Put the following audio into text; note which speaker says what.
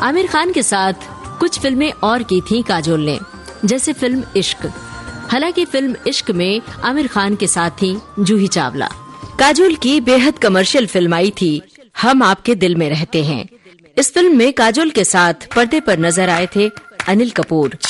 Speaker 1: आमिर खान के साथ कुछ फिल्में और की थी काजोल ने, जैसे फिल्म इश्क। हालांकि फिल्म इश्क में आमिर खान के साथ थी जूही चावला। काजोल की बेहद कमर्शियल फिल्म आई थी हम आपके दिल में रहते हैं। इस फिल्म में काजोल के साथ पर्दे पर नजर आए थे अनिल कपूर।